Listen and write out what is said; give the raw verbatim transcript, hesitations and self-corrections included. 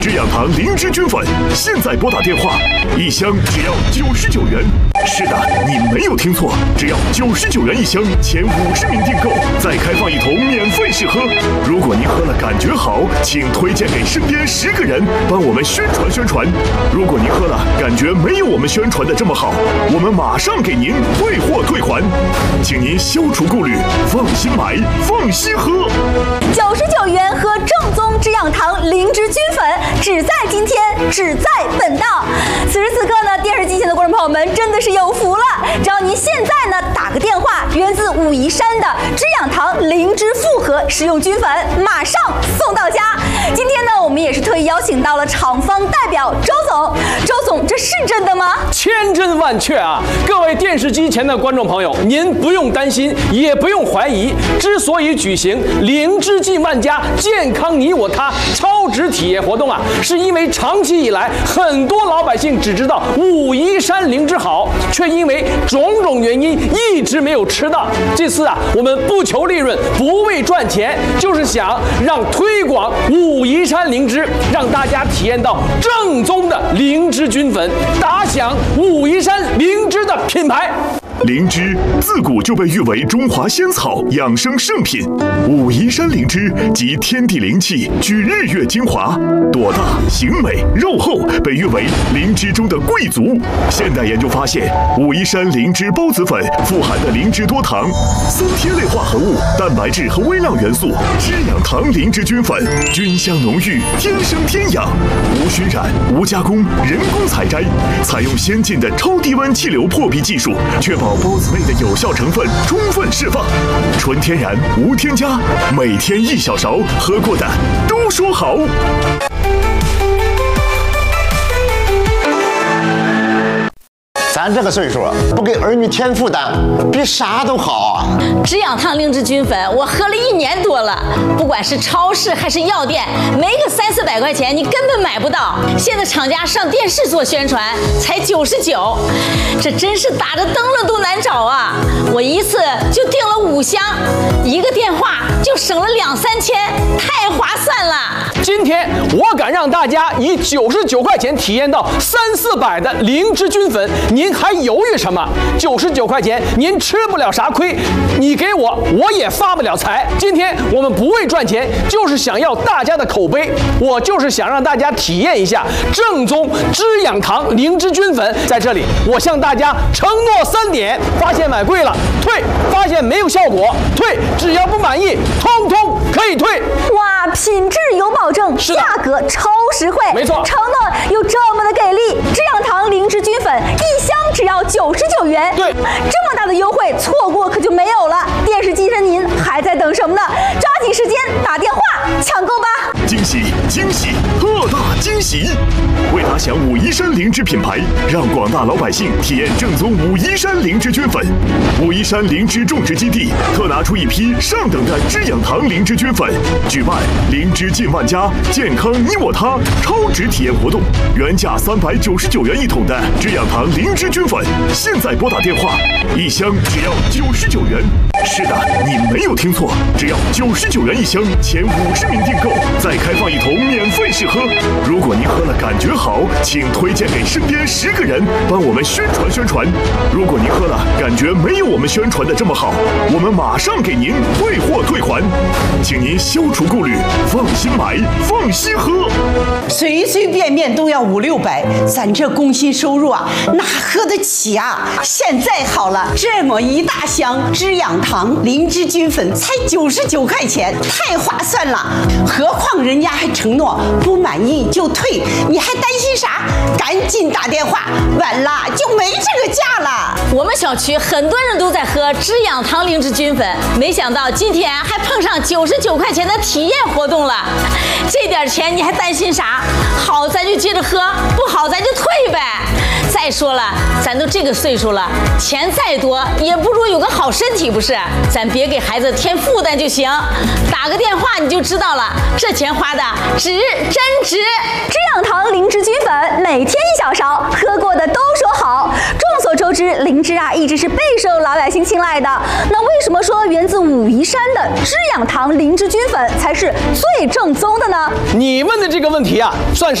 止痒糖灵芝菌粉，现在拨打电话，一箱只要九十九元。是的，你没有听错，只要九十九元一箱，前五十名订购再开放一桶免费试喝。如果您喝了感觉好，请推荐给身边十个人，帮我们宣传宣传。如果您喝了感觉没有我们宣传的这么好，我们马上给您退货退款，请您消除顾虑，放心买，放心喝。 九十九元喝正宗止痒糖灵芝菌粉，只在今天，只在本档。此时此刻呢，电视机前的观众朋友们真的是有福了，只要您现在呢打个电话，源自武夷山的止痒糖灵芝复合食用菌粉，马上送到家。今天呢，我们也是特意邀请到了厂方代表周总。周总，这是真的吗？ 千真万确啊！各位电视机前的观众朋友，您不用担心，也不用怀疑。之所以举行灵芝进万家，健康你我他超值体验活动啊，是因为长期以来，很多老百姓只知道武夷山灵芝好，却因为种种原因一直没有吃到。这次啊，我们不求利润，不为赚钱，就是想让推广武夷山灵芝，让大家体验到正宗的灵芝菌粉，打响武夷山灵芝的品牌。 灵芝自古就被誉为中华仙草、养生圣品。武夷山灵芝集天地灵气，聚日月精华，朵大形美，肉厚，被誉为灵芝中的贵族。现代研究发现，武夷山灵芝孢子粉富含的灵芝多糖、三萜类化合物、蛋白质和微量元素，止痒糖灵芝菌粉，菌香浓郁，天生天养，无熏染、无加工、人工采摘，采用先进的超低温气流破壁技术，确保孢子内的有效成分充分释放，纯天然无添加，每天一小勺，喝过的都说好。 咱这个岁数不给儿女添负担，比啥都好啊！ 止痒糖灵芝菌粉，我喝了一年多了，不管是超市还是药店，没个三四百块钱你根本买不到。现在厂家上电视做宣传，才九十九，这真是打着灯笼都难找啊！我一次就订了五箱，一个电话就省了两三千，太划算了。 今天我敢让大家以九十九块钱体验到三四百的灵芝菌粉，您还犹豫什么？九十九块钱您吃不了啥亏，你给我我也发不了财。今天我们不为赚钱，就是想要大家的口碑，我就是想让大家体验一下正宗止痒糖灵芝菌粉。在这里我向大家承诺三点：发现买贵了退，发现没有效果退，只要不满意通通可以退。 哇，品质有保证，价格超实惠， 没错， 承诺有这么的给力。止痒糖灵芝菌粉一箱只要九十九元， 对， 这么大的优惠，错过可就没有了。电视机前您还在等什么呢？抓紧时间打电话抢购吧！ 惊喜惊喜，特大惊喜！为打响武夷山灵芝品牌，让广大老百姓体验正宗武夷山灵芝菌粉。武夷山灵芝种植基地特拿出一批上等的止痒糖灵芝菌粉，举办灵芝进万家，健康你我他超值体验活动。原价三百九十九元一桶的止痒糖灵芝菌粉，现在拨打电话，一箱只要九十九元。是的，你没有听错，只要九十九元一箱，前五十名订购再开放一桶免费试喝。如果您喝了感觉好，请推荐给身边十个人，帮我们宣传宣传。如果您喝了感觉没有我们宣传的这么好，我们马上给您退货退款，请您消除顾虑，放心买，放心喝。 随随便便都要五六百，咱这工薪收入啊，哪喝得起啊？现在好了，这么一大箱止痒糖灵芝菌粉才九十九块钱，太划算了。何况人家还承诺不满意就退，你还担心啥？赶紧打电话，晚了就没这个价了。 我们小区很多人都在喝止痒糖灵芝菌粉，没想到今天还碰上九十九块钱的体验活动了。这点钱你还担心啥？好咱就接着喝，不好咱就退呗。再说了，咱都这个岁数了，钱再多也不如有个好身体，不是？咱别给孩子添负担就行。打个电话你就知道了，这钱花的值，真值。 止痒糖灵芝菌粉每天一小勺，喝过的都说好。众所周知，灵芝啊一直是备受老百姓青睐的。那为什么说源自武夷山的知养堂灵芝菌粉才是最正宗的呢？ 你问的这个问题啊，算是